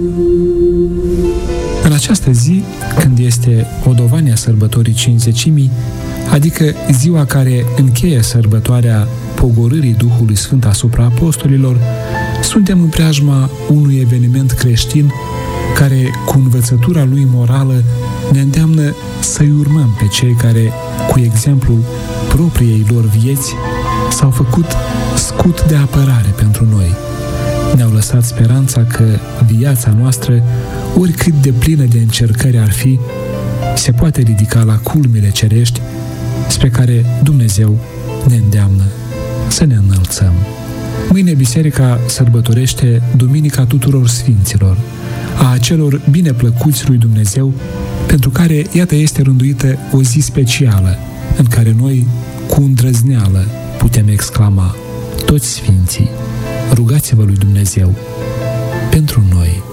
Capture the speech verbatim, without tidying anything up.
În această zi, când este Odovania sărbătorii Cincizecimii, adică ziua care încheie sărbătoarea pogorârii Duhului Sfânt asupra apostolilor, suntem în preajma unui eveniment creștin care, cu învățătura lui morală, ne îndeamnă să-i urmăm pe cei care, cu exemplul propriei lor vieți, s-au făcut scut de apărare pentru noi. Ne-au lăsat speranța că viața noastră, oricât de plină de încercări ar fi, se poate ridica la culmile cerești spre care Dumnezeu ne îndeamnă să ne înălțăm. Mâine biserica sărbătorește Duminica Tuturor Sfinților, a acelor bineplăcuți lui Dumnezeu, pentru care, iată, este rânduită o zi specială, în care noi, cu îndrăzneală, putem exclama: toți sfinții, rugați-vă lui Dumnezeu pentru noi.